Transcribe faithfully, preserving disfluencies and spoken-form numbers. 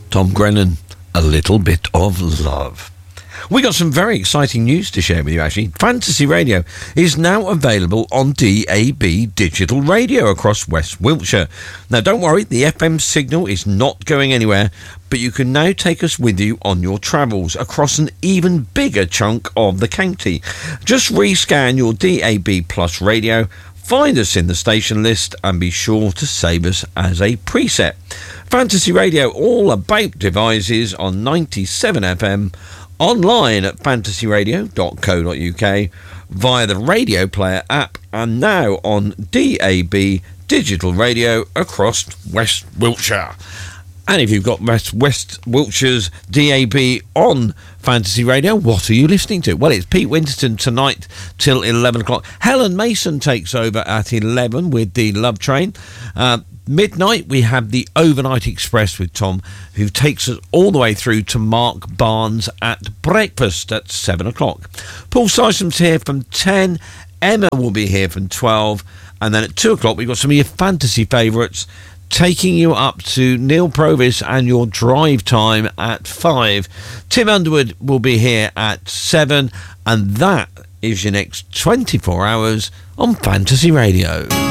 Tom Grennan, A Little Bit of Love. We got some very exciting news to share with you, actually. Fantasy Radio is now available on D A B digital radio across West Wiltshire. Now, don't worry, the F M signal is not going anywhere, but you can now take us with you on your travels across an even bigger chunk of the county. Just rescan your D A B Plus radio, find us in the station list, and be sure to save us as a preset. Fantasy Radio, all about devices on ninety-seven F M, online at fantasy radio dot co dot uk, via the Radio Player app, and now on D A B digital radio across West Wiltshire. And if you've got West, West Wiltshire's D A B on Fantasy Radio, what are you listening to? Well, it's Pete Winterton tonight till eleven o'clock. Helen Mason takes over at eleven with the Love Train. Uh, midnight, we have the Overnight Express with Tom, who takes us all the way through to Mark Barnes at breakfast at seven o'clock. Paul Sysom's here from ten. Emma will be here from twelve. And then at two o'clock, we've got some of your fantasy favourites, taking you up to Neil Provis and your drive time at five. Tim Underwood will be here at seven, and that is your next twenty-four hours on Fantasy Radio.